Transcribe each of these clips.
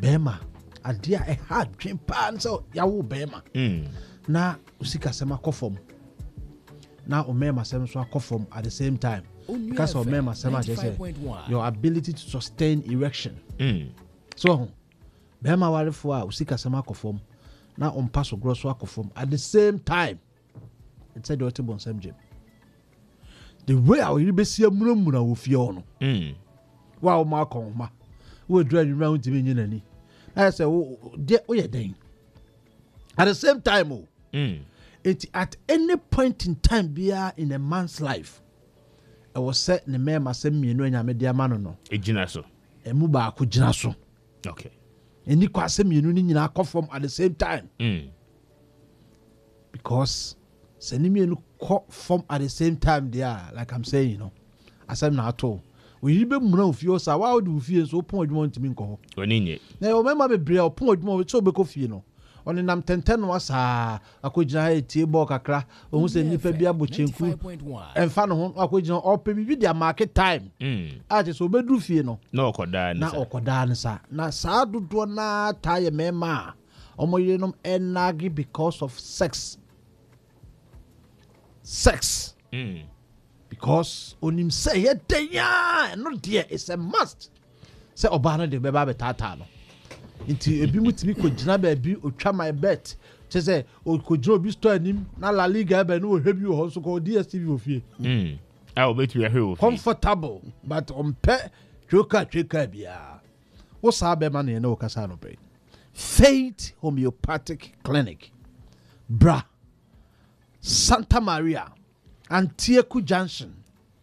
bema adia e hard dream pan so yawo bema na usika sema kofom na omema sema so akofom at the same time because omema sema just say your ability to sustain erection so bema warefo a usika sema akofom na ompaso grosso akofom at the same time it said what bon same gym the way I will be see munamuna wo fie ono wa ma kon ma wo dra ni round ti me nyina I say de o den at the same time it at any point in time bia in a man's life I was set ne me ma sem mienu anyame de ama no e gina so e mu ba ko gina so okay eni kwa sem mienu ni nyina akofom at the same time because senimienu ko form at the same time there like I'm saying, you know, as I'm not told we be muna ofie so wa do ofie so pon adwuma ntimi nko ho oni nye na o mema be brea pon adwuma so be ko fie no oni nam tenten no asa akogina etie ball kakra ohun se nipa bia bochenku enfa no ho akogina ope bi dia market time ati so be du fie no na okoda ni sa na sa dodo na taye mema omoyenom enagi because of sex because onim say yedenya no there is a must say obana de beba betata no nti ebi mutimi ko gina ba bi otwa my bet say o ko gina obi store anim na La Liga ba no hwe bi ho so ko DStv ofie I will bet you are comfortable but on pe tweka bia wo sa be ma na okasa no be Faith Homeopathic Clinic Bra Santa Maria Antieku Junction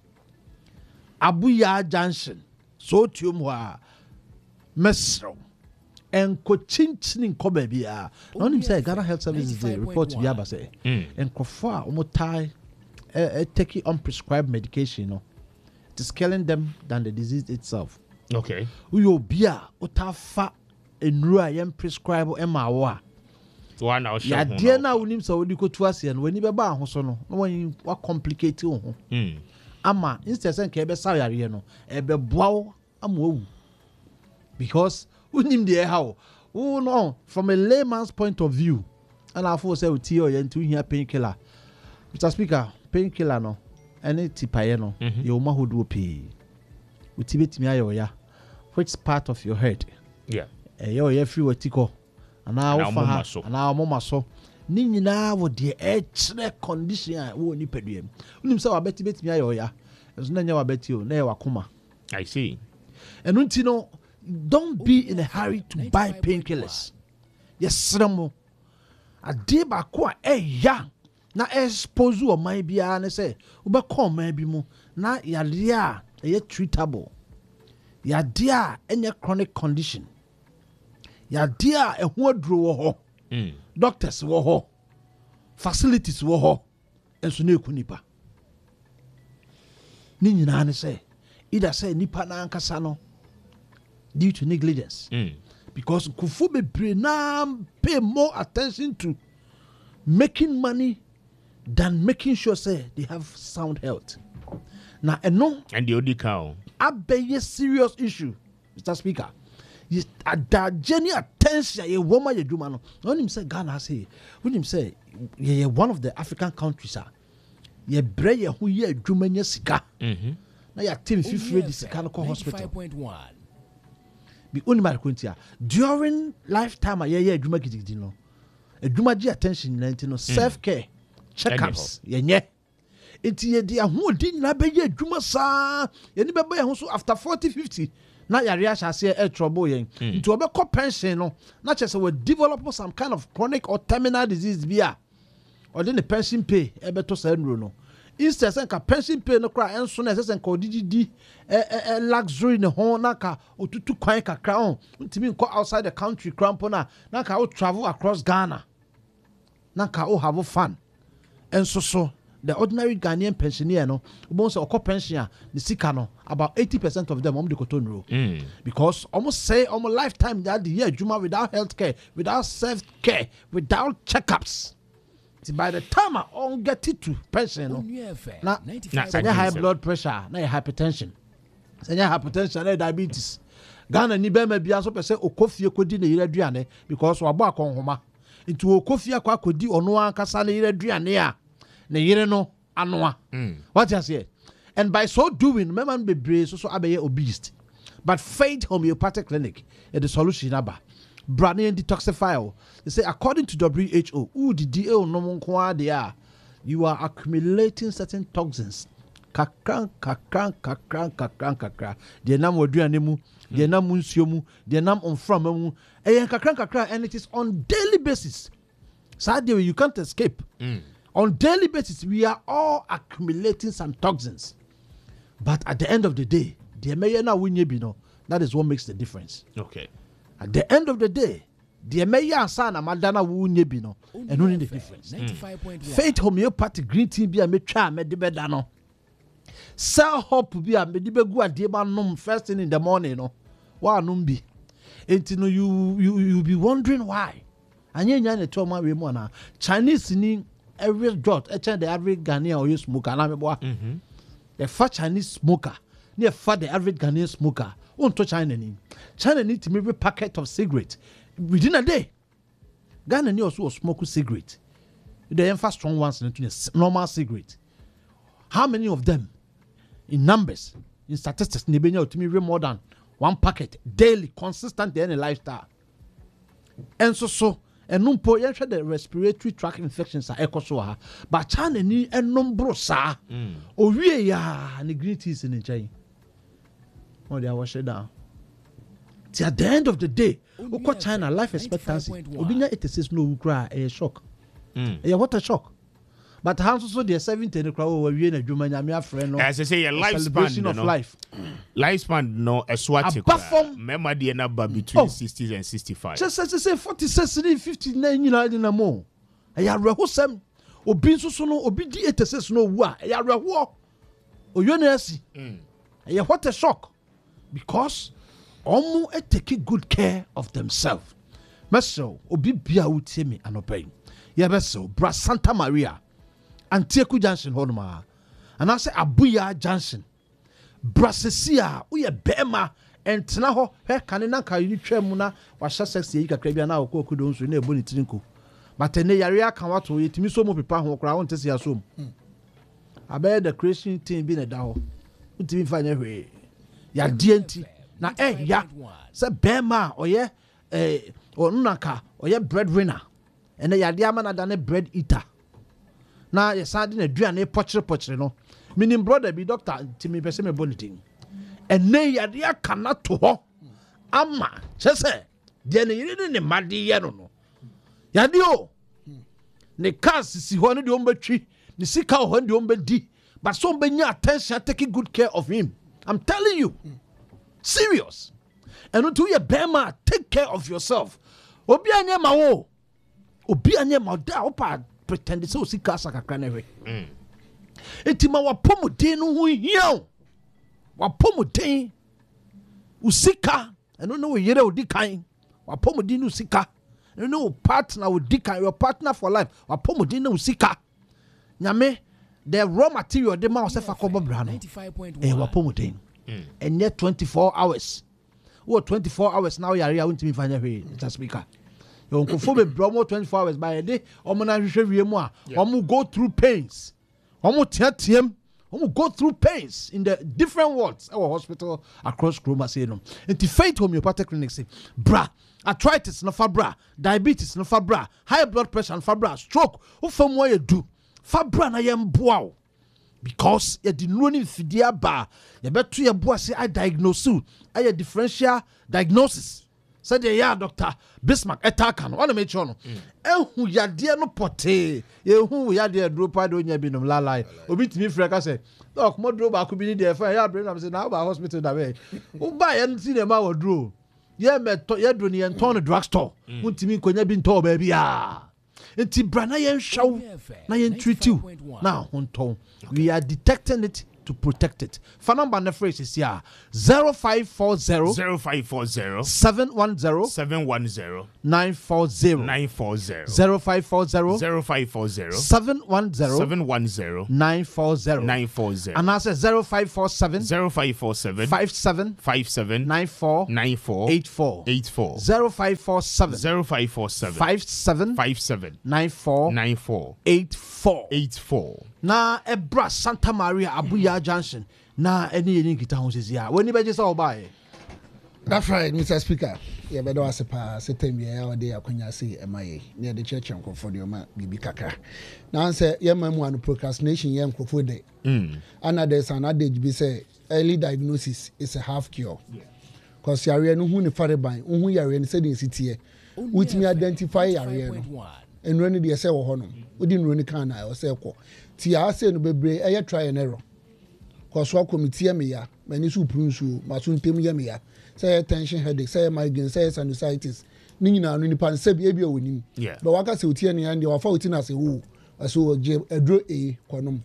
Abuya Junction so tiumwa Mesro and Cochinching Kobebia. No him say Ghana Health Services report to Yaba say and Kofa omotai taking unprescribed medication, you know. It is killing them than the disease itself. Okay. Uyo bia utafa enrua yem prescribe emawa. One now ya dear na unim so wodi ko tuase no wani be ba ho so no when wa complicate ho ama instead say ke be saware no e be boawo ama owu because unim de how no from a layman's point of view and I for say uti o ye ntu hia painkiller Mr. Speaker painkiller no any tipaye no ye o ma hodo pe uti betimi ayo ya which part of your head ye free watiko ana mama so ni nyina wo de extra condition wo ni peduem unim say wa betimi ayo ya enso na nya wa beti o na ye wakoma I see and unti no don't be in a hurry to buy painkillers yes ramo ade ba ko ya na expose o man bia na say wo be call man bi mu na yade a ye treatable yade a any chronic condition yade a eho aduro wo ho doctors wo ho facilities wo ho enso na eku nipa ni nyina ne say either say nipa na ankasa no due to negligence because kufu bebre na pay more attention to making money than making sure say they have sound health na eno and the odikao abeye serious issue Mr. Speaker is that journey attention ye woman ye dwuma no when him say Ghana say when him say ye one of the African countries ye bre ye hu ye dwuma nya sika na ya team fifre di sika no hospital be only my quintia during lifetime ye adwuma gidigidi no adwuma gi attention na no self care checkups ye nye enti ye di ahodi na be ye adwuma saa ye ni be ye ho so after 40-50 na yare ahase trouble yen enti obekọ pension no na chese we develop some kind of chronic or terminal disease bia or then the pension pay ebeto sa nro no instead say ka pension pay no kra enso na say ka odidi luxury ne ho na ka otutu kwan kakra on ntimi nko outside the country crampo na ka o travel across Ghana na ka o have fun enso so the ordinary Ghanaian pensioner no ubon say okọ pension the sika no about 80% of them dey kotonro because almost say almost lifetime that the year juma without health care, without self care, without checkups. By the time I on get it to pension no na high blood pressure na hypertension na diabetes Ghana ni bema bia so pese okofie kodi ne yire aduane because wabo akonhoma nti okofie akwa kodi ono ankasa ne yire aduane a ne yire no anoa what you say and by so doing man bebre so abeye obese but Faith Homeopathic Clinic is the solution aba brand and detoxify they say according to WHO the DA no monko there you are accumulating certain toxins kakran de nam waduane mu de nam nsuo mu de nam onframa mu kakran and it is on daily basis sadly you can't escape on daily basis we are all accumulating some toxins but at the end of the day the mayor na wunye bi no that is what makes the difference. Okay, at the end of the day the mayor sana madana wunye bi no and only the difference. Faith Homeopathic green tea bi a metwa me de beda no cell hop bi a me de begu ade ba nom first thing in the morning no wa nom bi enti no you be wondering why anya nya ne to ma we mu na Chinese ni every dot the average Ghanaian or you smoker na me boa the fat Chinese smoker near fat the average Ghanaian smoker won't touch China need to maybe packet of cigarette within a day. Ghana ni also smoke cigarette the fast strong ones into normal cigarette. How many of them in numbers in statistics ni benya to me more than one packet daily consistent in a lifestyle and so and numpo yenhwe the respiratory tract infections are ekoso but China ni enombro sa owie ya ni green teas in nchai oh they wash it down till at the end of the day uko China life expectancy obinya 86 no ukra a shock what a shock but how so the 70 the crowd we wie na dwuma nya me afre no as I say your lifespan of life lifespan no eswati mema de na ba between 60s and 65 just say 46 59 nyina de na mo ya rehosem obi nso so no obi di 86 no wu a ya reho oyo na asi ya what a shock because omo take good care of themselves meso obi bia wutie me anopai ya beso Bra Santa Maria Antieku Junction honoma and I say Abuya Junction Brasesia uye bema entena ho he kanena ka yini twam na wa sha sexy yi kakra bia na okoku don so na eboni tirinko but ene yare aka wato yetimi so mo pepa ho kra won tese asom abe the creation team bi na da ho ntimi fa nya hwe ya dienti na ya se bema oye onunaka oye breadwinner ene yade ama na da ne bread eater na yesade na aduane pochire no meaning brother be doctor timi pese me bonitin ene yade aka na to ho ama chese de ne yire ne made ye no yade o ne cars si ho ne de ombetwi ne sika ho ne de ombedi but so benya attention taking good care of him. I'm telling you serious and until you bema take care of yourself obi anye ma wo obi anye ma da opa pretend so sika sakakra na hwe etima wapomuden no ho hia wapomuden usika eno no yere odi kan wapomuden usika eno no partner odi kan your partner for life wapomuden no usika nyame the raw material de ma osefa kobo bra no wapomuden and yet 24 hours what 24 hours now yare awuntimi fanya hwe just speaker you go be bromo 24 hours by a day omo na hwehwe wie mu a omo go through pains omo tiatiem omo go through pains in the different wards our hospital across Kroma say no enti Faith Homeopathic Clinic say bra arthritis no fa bra diabetes no fa bra high blood pressure no fa bra stroke wo fam wo yedu fa bra na yemboa wo because ye di no ni fidia ba ye beto ye boa say I diagnose you I differential diagnosis said yeah Dr. Bismarck etaka no wana me cho no ehu yade no pote ehu yade dropa do nya binom lalai obi timi freka say doc mo dro ba ku bi ni dey fa ya brain am say na ba hospital da we u ba ye nti na ma wodro ye meto ye do ni enton no drugstore untimi konya bi nto ba bia enti brana ye hwaw na ye treat you now unton we are detecting it to protect it. Phone number the phrase is here 0540 0540 710 710 940 940 0540 0540 710 710 940 940 and I said 0547 0547 57 57 94 94 84 84 0547 0547 57 57 94 94 84 84 na ebra Santa Maria Abuya Junction na any kita ho sisi a woni beje say obae. That's right, Mr. Speaker. Yeah, but was a pass. Setting me out there. When say, "MIA near the church and for the man, Bibi Kaka." Now say, "Yeah, man, procrastination, yeah, for day." And there's another be say early diagnosis is a half cure. Because you are no who ni fariban, who you are in said in city, which me identify area. And when the say honum, we didn't run the can I or say, "Tia say no be I try and error." Because what committee me ya, many suprusu, masun temi ya. Say tension headache, say migraine, say sinusitis. Nina no nipa se bi onim. But waka se otie ne ande wa fa otina se wo. Aso je edro e konom.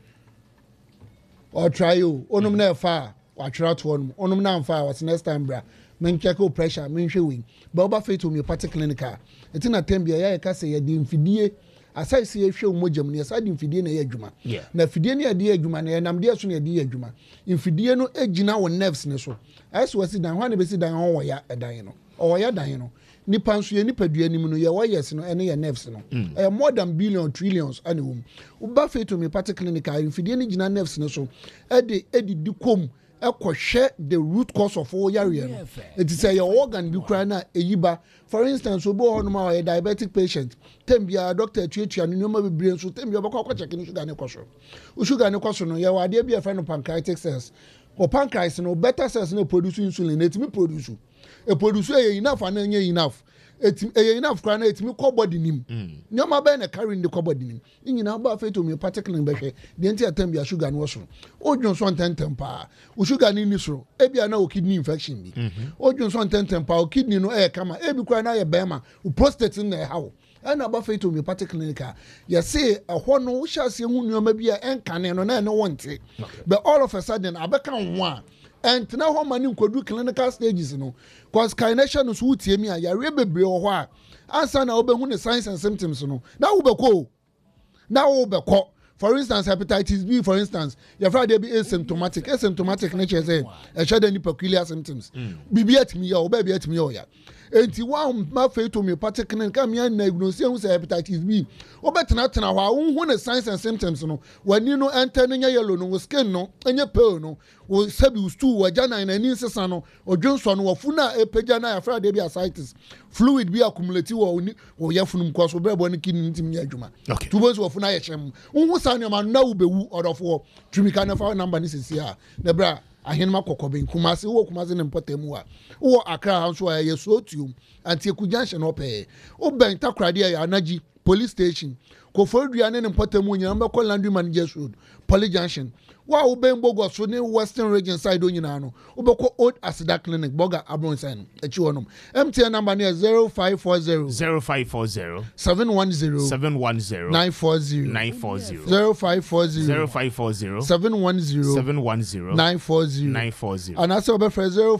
Or try you, onum na fa, wa twra to onum. Onum na fa was next time bra. Men check o pressure, men hwe win. But oba fit to me party clinical. Etina tembia ya ka se ye di mfidie. Asai se ye hwe omojam ne asai di mfidie na ye adwuma. Na fidie ne ye di adwuma na ye nam de so na ye di adwuma. Mfidie no agina wo nerves ne so. As was dan hwan be si dan ho ya edan no. O ya dan no. Nipa nso ye nipa dua nim no ye wires no ene ye nerves no. More than billion trillions ane wom. Uba fe to me party clinical mfidie ne gina nerves ne so. Edi di kom ekwohwe the root cause of all yare no. It is your organ bi kra na eyiba. For instance, obo ho no ma a diabetic patient. Tembia doctor tuatua no nyoma bebre so tembia obakwa check ni sugar ne kwaso. Sugar ne kwaso no ye wa de bi e friend pancreatic cells. Or pancreas no better cells no produce insulin etimi produce enough and enough enough kra na etimi ko body nim nyoma be na carry the body nim nyina ba fe to me particularly be hwe de ntia tambia sugar no so odwon so ntentem pa o sugar ni so e bia na o kidney infection bi odwon so ntentem pa o kidney no e kama e bi kra na ye bema o prostate na e hawo and about faith to me particularly you say a one no shall see who you may be an canon and no want it. But all of a sudden I become one. And now how many could do clinical stages, you know, because kination is who tell me I really be or why. Answer now when the signs and symptoms, you know. Now be call. For instance, hepatitis B, for instance, your Friday be asymptomatic nature say a shadow any peculiar symptoms. Be at me or baby at me or ya. And you want my faith to me, particularly come here and diagnose hepatitis B. Or better not now, when the signs and symptoms, no, when you know, entering your yellow, no, skin, no, and your pearl, no, or Sebus too, or Jana and Insano, or Johnson, or Funa, a Pejana, Friday be ascites, fluid be accumulative or Yafunum cross or Brabon kidney Juma. Okay. Two words of Funayachem. Who sang your man now be woo out of war, Trimicana for number is here. The bra. Ahenma kokobin kumasi wo kumasi ne mpotemu a wo Accra hanso a ye so tu anti Junction ope wo ben takrade ya anaji police station Kofodua ne mpotemu nyina mbekọ Landry Managers Road Police Junction wo ben Bogo so ne Western Region side onyina no wo bekọ Old Asida Clinic Boga Abronsan echi wonom MTN number ne 0540 710 940 0540 710 940 and also over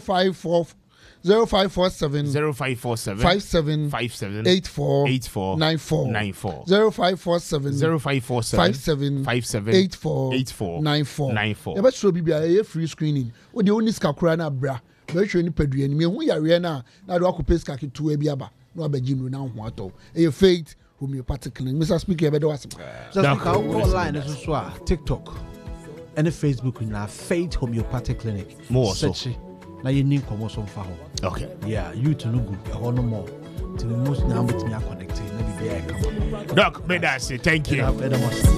0547 57 84 94 0547 57 84 94 ebe so bibia e free screening wo de oni skakura na bra be hwe ni padua ni me hu yare na do akopes kaketu abi aba na abagim na ho ato e faith homeopathic clinic Mr. Speaker be do was Speaker online so a TikTok and Facebook na Faith Homeopathic Clinic more so na ye nin komo so fa ho okay yeah you to no good e no more till most now with me connected na be there come Doc, may I say thank you.